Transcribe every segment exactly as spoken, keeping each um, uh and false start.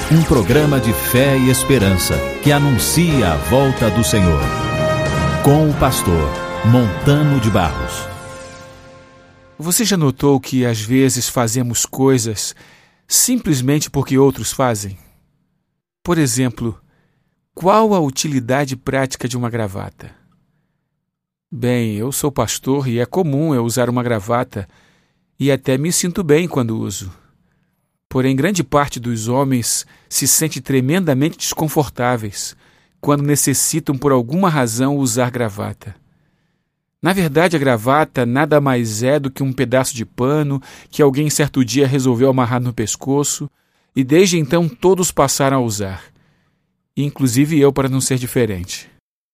Um programa de fé e esperança que anuncia a volta do Senhor. Com o pastor Montano de Barros. Você já notou que às vezes fazemos coisas simplesmente porque outros fazem? Por exemplo, qual a utilidade prática de uma gravata? Bem, eu sou pastor e é comum eu usar uma gravata e até me sinto bem quando uso. Porém, grande parte dos homens se sente tremendamente desconfortáveis quando necessitam por alguma razão usar gravata. Na verdade, a gravata nada mais é do que um pedaço de pano que alguém certo dia resolveu amarrar no pescoço e desde então todos passaram a usar, inclusive eu, para não ser diferente.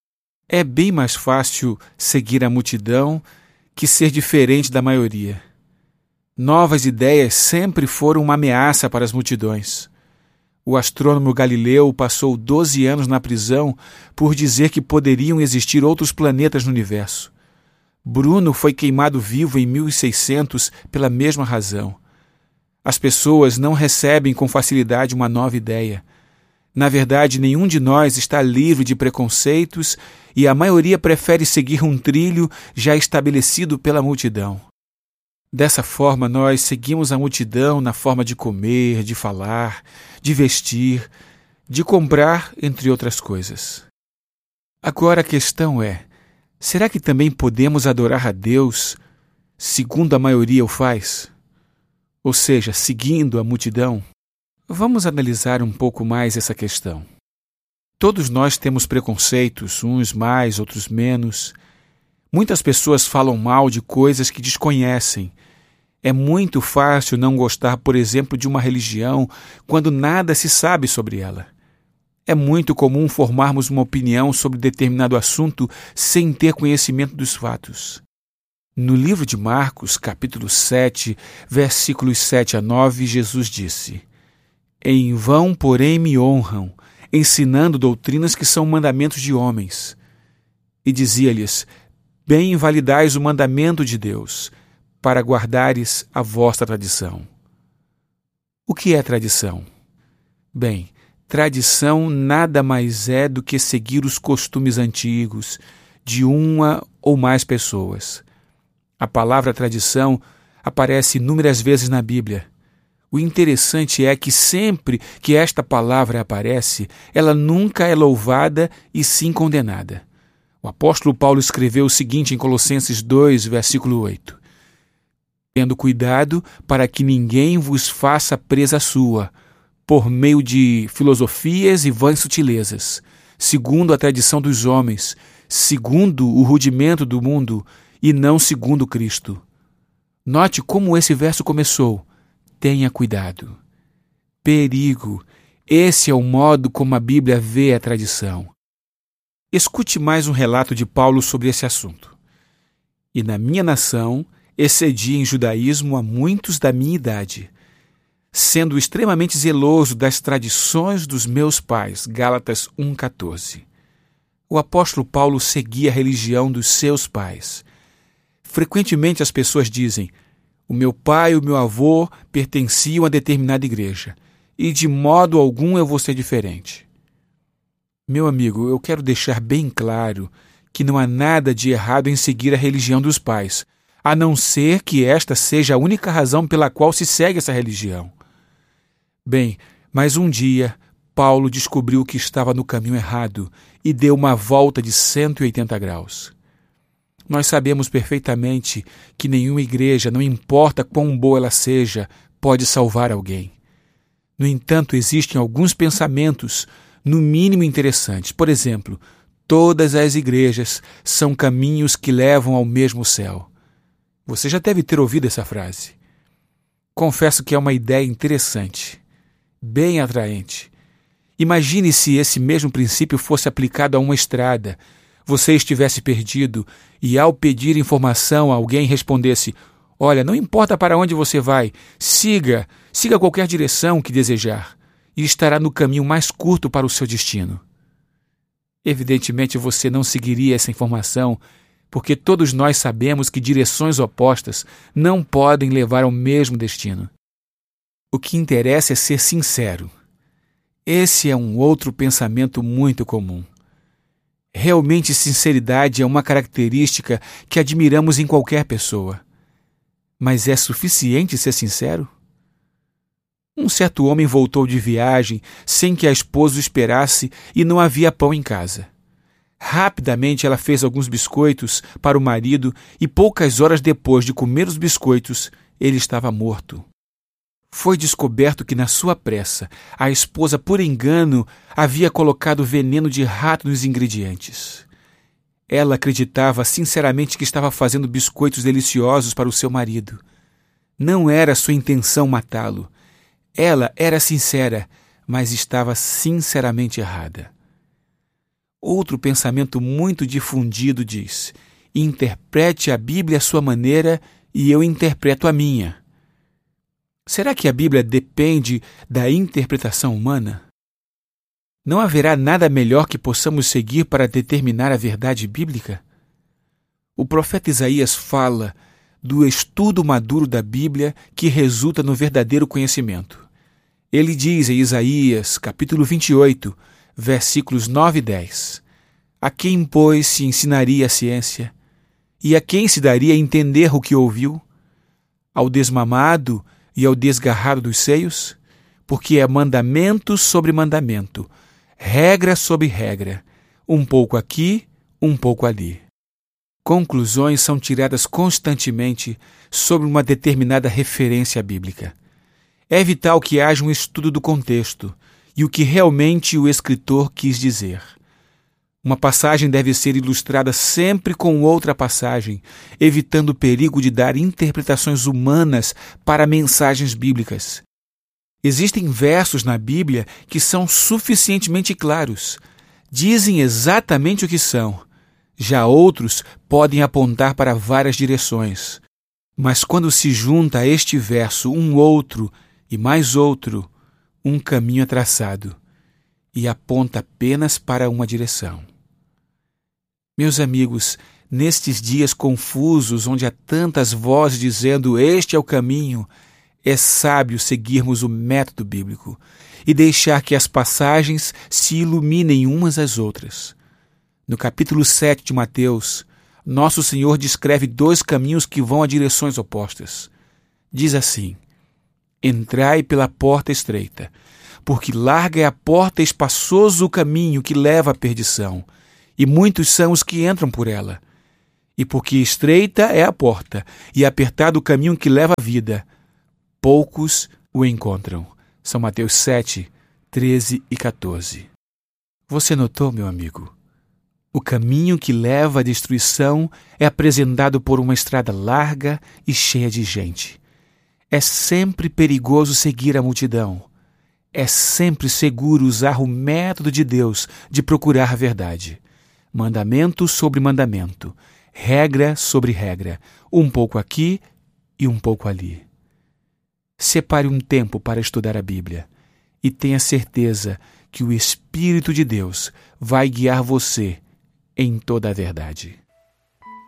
É bem mais fácil seguir a multidão que ser diferente da maioria. Novas ideias sempre foram uma ameaça para as multidões. O astrônomo Galileu passou doze anos na prisão por dizer que poderiam existir outros planetas no universo. Bruno foi queimado vivo em mil e seiscentos pela mesma razão. As pessoas não recebem com facilidade uma nova ideia. Na verdade, nenhum de nós está livre de preconceitos e a maioria prefere seguir um trilho já estabelecido pela multidão. Dessa forma, nós seguimos a multidão na forma de comer, de falar, de vestir, de comprar, entre outras coisas. Agora a questão é, será que também podemos adorar a Deus segundo a maioria o faz? Ou seja, seguindo a multidão? Vamos analisar um pouco mais essa questão. Todos nós temos preconceitos, uns mais, outros menos. Muitas pessoas falam mal de coisas que desconhecem. É muito fácil não gostar, por exemplo, de uma religião quando nada se sabe sobre ela. É muito comum formarmos uma opinião sobre determinado assunto sem ter conhecimento dos fatos. No livro de Marcos, capítulo sete, versículos sete a nove, Jesus disse: Em vão, porém, me honram, ensinando doutrinas que são mandamentos de homens. E dizia-lhes: Bem invalidais o mandamento de Deus, para guardares a vossa tradição. O que é tradição? Bem, tradição nada mais é do que seguir os costumes antigos de uma ou mais pessoas. A palavra tradição aparece inúmeras vezes na Bíblia. O interessante é que sempre que esta palavra aparece, ela nunca é louvada e sim condenada. O apóstolo Paulo escreveu o seguinte em Colossenses dois, versículo oito: Tendo cuidado para que ninguém vos faça presa sua, por meio de filosofias e vãs sutilezas, segundo a tradição dos homens, segundo o rudimento do mundo e não segundo Cristo. Note como esse verso começou. Tenha cuidado. Perigo. Esse é o modo como a Bíblia vê a tradição. Escute mais um relato de Paulo sobre esse assunto. E na minha nação excedi em judaísmo a muitos da minha idade, sendo extremamente zeloso das tradições dos meus pais. Gálatas um, catorze. O apóstolo Paulo seguia a religião dos seus pais. Frequentemente as pessoas dizem: o meu pai e o meu avô pertenciam a determinada igreja, e de modo algum eu vou ser diferente. Meu amigo, eu quero deixar bem claro que não há nada de errado em seguir a religião dos pais, a não ser que esta seja a única razão pela qual se segue essa religião. Bem, mas um dia, Paulo descobriu que estava no caminho errado e deu uma volta de cento e oitenta graus. Nós sabemos perfeitamente que nenhuma igreja, não importa quão boa ela seja, pode salvar alguém. No entanto, existem alguns pensamentos, no mínimo interessantes. Por exemplo, todas as igrejas são caminhos que levam ao mesmo céu. Você já deve ter ouvido essa frase. Confesso que é uma ideia interessante, bem atraente. Imagine se esse mesmo princípio fosse aplicado a uma estrada. Você estivesse perdido e, ao pedir informação, alguém respondesse: olha, não importa para onde você vai, siga, siga qualquer direção que desejar, e estará no caminho mais curto para o seu destino. Evidentemente você não seguiria essa informação, porque todos nós sabemos que direções opostas não podem levar ao mesmo destino. O que interessa é ser sincero. Esse é um outro pensamento muito comum. Realmente, sinceridade é uma característica que admiramos em qualquer pessoa. Mas é suficiente ser sincero? Um certo homem voltou de viagem sem que a esposa o esperasse e não havia pão em casa. Rapidamente ela fez alguns biscoitos para o marido e poucas horas depois de comer os biscoitos, ele estava morto. Foi descoberto que, na sua pressa, a esposa, por engano, havia colocado veneno de rato nos ingredientes. Ela acreditava sinceramente que estava fazendo biscoitos deliciosos para o seu marido. Não era sua intenção matá-lo. Ela era sincera, mas estava sinceramente errada. Outro pensamento muito difundido diz: interprete a Bíblia à sua maneira e eu interpreto a minha. Será que a Bíblia depende da interpretação humana? Não haverá nada melhor que possamos seguir para determinar a verdade bíblica? O profeta Isaías fala do estudo maduro da Bíblia que resulta no verdadeiro conhecimento. Ele diz em Isaías, capítulo vinte e oito, versículos nove e dez: A quem, pois, se ensinaria a ciência? E a quem se daria a entender o que ouviu? Ao desmamado e ao desgarrado dos seios? Porque é mandamento sobre mandamento, regra sobre regra, um pouco aqui, um pouco ali. Conclusões são tiradas constantemente sobre uma determinada referência bíblica. É vital que haja um estudo do contexto e o que realmente o escritor quis dizer. Uma passagem deve ser ilustrada sempre com outra passagem, evitando o perigo de dar interpretações humanas para mensagens bíblicas. Existem versos na Bíblia que são suficientemente claros, dizem exatamente o que são. Já outros podem apontar para várias direções. Mas quando se junta a este verso um outro e mais outro, um caminho é traçado e aponta apenas para uma direção. Meus amigos, nestes dias confusos, onde há tantas vozes dizendo este é o caminho, é sábio seguirmos o método bíblico e deixar que as passagens se iluminem umas às outras. No capítulo sete de Mateus, nosso Senhor descreve dois caminhos que vão a direções opostas. Diz assim: entrai pela porta estreita, porque larga é a porta e espaçoso o caminho que leva à perdição, e muitos são os que entram por ela. E porque estreita é a porta, e apertado o caminho que leva à vida, poucos o encontram. São Mateus sete, treze e quatorze. Você notou, meu amigo? O caminho que leva à destruição é apresentado por uma estrada larga e cheia de gente. É sempre perigoso seguir a multidão. É sempre seguro usar o método de Deus de procurar a verdade. Mandamento sobre mandamento, regra sobre regra, um pouco aqui e um pouco ali. Separe um tempo para estudar a Bíblia e tenha certeza que o Espírito de Deus vai guiar você em toda a verdade.